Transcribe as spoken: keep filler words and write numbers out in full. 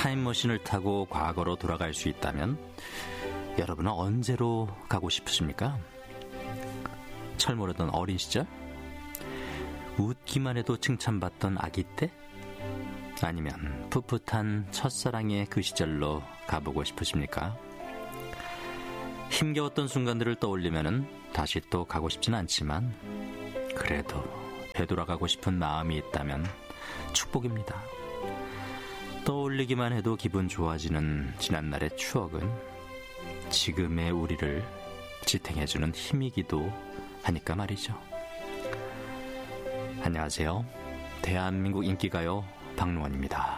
타임머신을 타고 과거로 돌아갈 수 있다면 여러분은 언제로 가고 싶으십니까? 철모르던 어린 시절? 웃기만 해도 칭찬받던 아기 때? 아니면 풋풋한 첫사랑의 그 시절로 가보고 싶으십니까? 힘겨웠던 순간들을 떠올리면은 다시 또 가고 싶진 않지만 그래도 되돌아가고 싶은 마음이 있다면 축복입니다. 떠올리기만 해도 기분 좋아지는 지난날의 추억은 지금의 우리를 지탱해주는 힘이기도 하니까 말이죠. 안녕하세요. 대한민국 인기가요 박노원입니다.